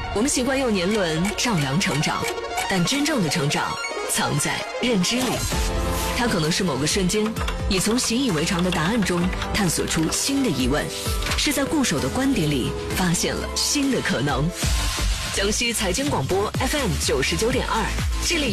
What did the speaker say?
我们习惯用年轮丈量成长，但真正的成长藏在认知里。它可能是某个瞬间，你从习以为常的答案中探索出新的疑问，是在固守的观点里发现了新的可能。江西财经广播 FM 99.2，这里